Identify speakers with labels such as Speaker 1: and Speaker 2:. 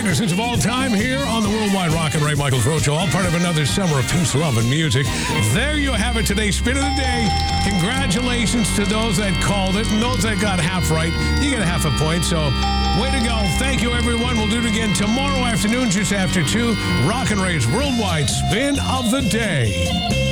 Speaker 1: greatest hits of all time here on the Worldwide Rock and Ray Michaels Road Show, all part of another summer of peace, love, and music. There you have it today, Spin of the Day. Congratulations to those that called it and those that got half right. You get half a point, so way to go. Thank you, everyone. We'll do it again tomorrow afternoon, just after 2. Rock and Ray's Worldwide Spin of the Day.